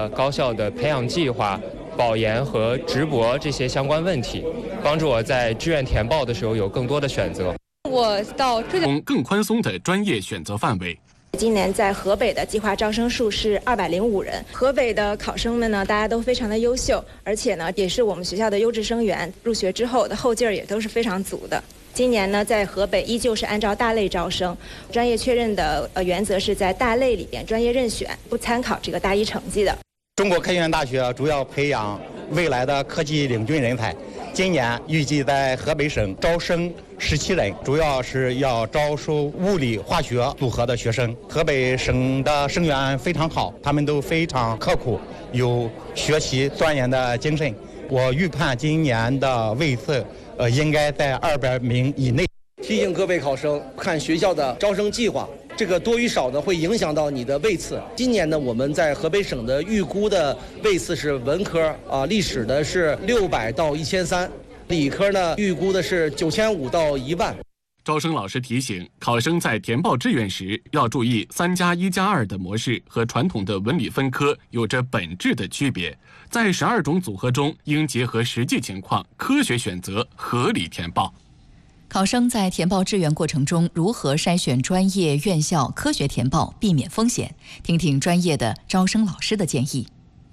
的高校的培养计划、保研和直博这些相关问题，帮助我在志愿填报的时候有更多的选择。 我到更宽松的专业选择范围。 今年在河北的计划招生数是205人。河北的考生们呢，大家都非常的优秀，而且呢，也是我们学校的优质生源。入学之后的后劲儿也都是非常足的。今年呢，在河北依旧是按照大类招生，专业确认的原则是在大类里边专业任选，不参考这个大一成绩的。 中国科学院大学主要培养未来的科技领军人才。今年预计在河北省招生17人，主要是要招收物理化学组合的学生。河北省的生源非常好，他们都非常刻苦，有学习钻研的精神。我预判今年的位次应该在200名以内。 提醒各位考生看学校的招生计划，这个多与少呢会影响到你的位次。今年呢，我们在河北省的预估的位次是文科历史的是600到1300，理科呢预估的是9500到10000。 招生老师提醒考生在填报志愿时要注意3+1+2的模式和传统的文理分科有着本质的区别，在12种组合中应结合实际情况科学选择，合理填报。 考生在填报志愿过程中如何筛选专业院校，科学填报，避免风险？听听专业的招生老师的建议。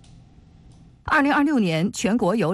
2026年，全国有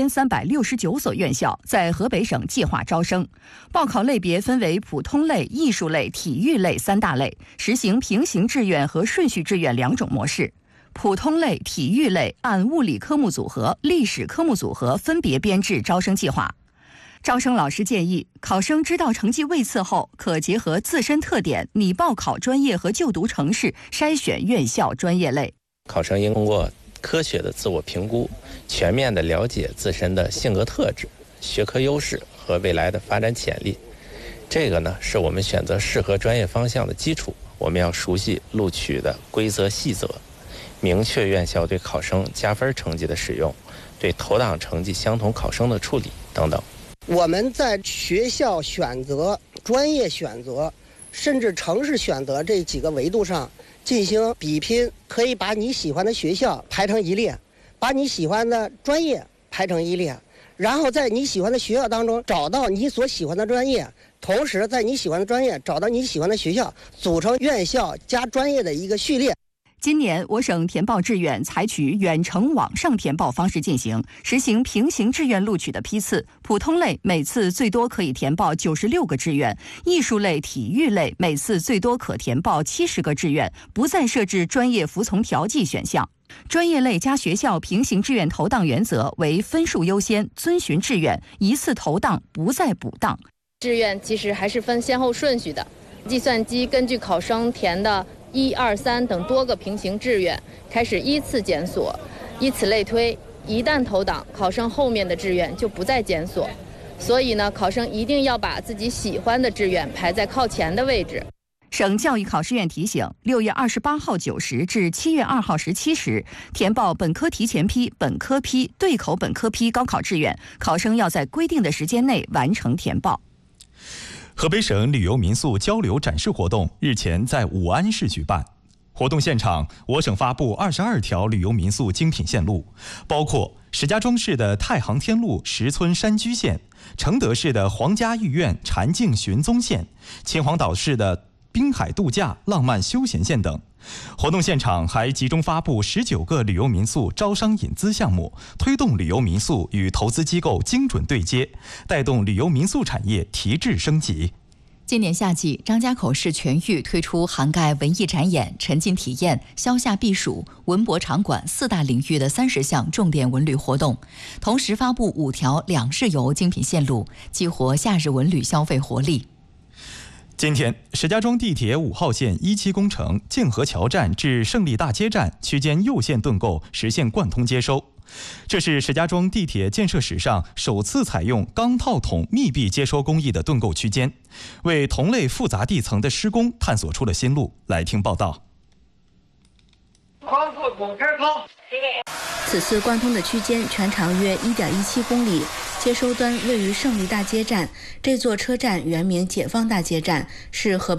2369所院校在河北省计划招生，报考类别分为普通类、艺术类、体育类3大类，实行平行志愿和顺序志愿2种模式。普通类、体育类按物理科目组合、历史科目组合分别编制招生计划。招生老师建议，考生知道成绩位次后，可结合自身特点、拟报考专业和就读城市筛选院校专业类。 考生应通过科学的自我评估，全面的了解自身的性格特质、学科优势和未来的发展潜力。这个呢，是我们选择适合专业方向的基础。我们要熟悉录取的规则细则，明确院校对考生加分成绩的使用，对投档成绩相同考生的处理等等。 我们在学校选择、专业选择，甚至城市选择这几个维度上进行比拼，可以把你喜欢的学校排成一列，把你喜欢的专业排成一列，然后在你喜欢的学校当中找到你所喜欢的专业，同时在你喜欢的专业找到你喜欢的学校，组成院校加专业的一个序列。 今年我省填报志愿采取远程网上填报方式进行，实行平行志愿录取的批次。普通类每次最多可以填报96个志愿，艺术类、体育类每次最多可填报70个志愿，不再设置专业服从调剂选项。专业类加学校平行志愿投档原则为分数优先，遵循志愿，一次投档不再补档。 志愿其实还是分先后顺序的，计算机根据考生填的1、2、3等多个平行志愿开始依次检索，以此类推，一旦投档，考生后面的志愿就不再检索。所以呢，考生一定要把自己喜欢的志愿排在靠前的位置。 省教育考试院提醒，6月28号9时至7月2号17时，填报本科提前批、本科批、对口本科批高考志愿，考生要在规定的时间内完成填报。 河北省旅游民宿交流展示活动日前在武安市举办。活动现场，我省发布22条旅游民宿精品线路，包括石家庄市的太行天路石村山居线，承德市的皇家御苑禅境寻踪线，秦皇岛市的滨海度假浪漫休闲线等。活动现场还集中发布19个旅游民宿招商引资项目，推动旅游民宿与投资机构精准对接，带动旅游民宿产业提质升级。 今年夏季，张家口市全域推出涵盖文艺展演、沉浸体验、消夏避暑、文博场馆4大领域的30项重点文旅活动，同时发布5条2日游精品线路，激活夏日文旅消费活力。 今天，石家庄地铁5号线1期工程建河桥站至胜利大街站区间右线盾构实现贯通接收，这是石家庄地铁建设史上首次采用钢套筒密闭接收工艺的盾构区间，为同类复杂地层的施工探索出了新路。来听报道。 康复孔开通。 此次贯通的区间全长约1.17公里，接收端位于胜利大街站。这座车站原名解放大街站，是河北